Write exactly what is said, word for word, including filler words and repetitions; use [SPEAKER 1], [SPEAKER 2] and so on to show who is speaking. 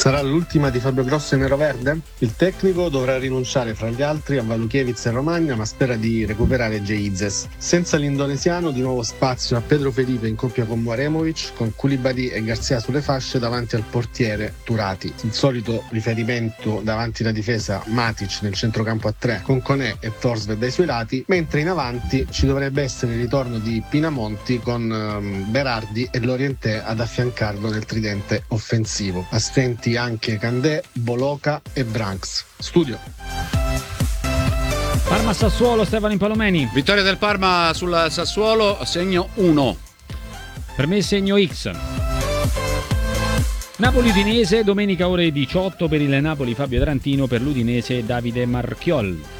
[SPEAKER 1] Sarà l'ultima di Fabio Grosso in neroverde? Il tecnico dovrà rinunciare fra gli altri a Valukiewicz e Romagna, ma spera di recuperare Geizes. Senza l'indonesiano, di nuovo spazio a Pedro Felipe in coppia con Muaremovic, con Koulibaly e Garcia sulle fasce davanti al portiere Turati. Il solito riferimento davanti alla difesa, Matic nel centrocampo a tre, con Koné e Thorsved ai suoi lati, mentre in avanti ci dovrebbe essere il ritorno di Pinamonti con um, Berardi e Lorientè ad affiancarlo nel tridente offensivo. Assenti anche Candé, Boloca e Branks. Studio.
[SPEAKER 2] Parma-Sassuolo, Stefano Impalomeni.
[SPEAKER 3] Vittoria del Parma sul Sassuolo, segno uno.
[SPEAKER 2] Per me segno X. Napoli-Udinese, domenica ore diciotto per il Napoli Fabio Tarantino, per l'Udinese Davide Marchiol.